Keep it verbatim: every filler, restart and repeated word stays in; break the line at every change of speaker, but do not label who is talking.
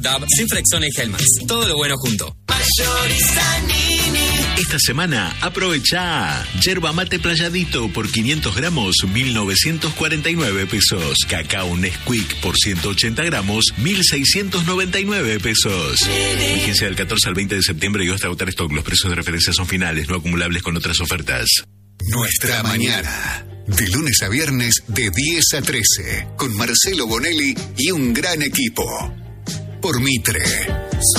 Tab, Sinfrexona y Helmax. Todo lo bueno junto.
Mayorista Nini.
Esta semana aprovecha yerba mate playadito por quinientos gramos, mil novecientos cuarenta y nueve pesos. Cacao Nesquik por ciento ochenta gramos, mil seiscientos noventa y nueve pesos. Vigencia del catorce al veinte de septiembre y hasta agotar stock. Los precios de referencia son finales, no acumulables con otras ofertas.
Nuestra mañana. De lunes a viernes de diez a trece. Con Marcelo Bonelli y un gran equipo. Por Mitre.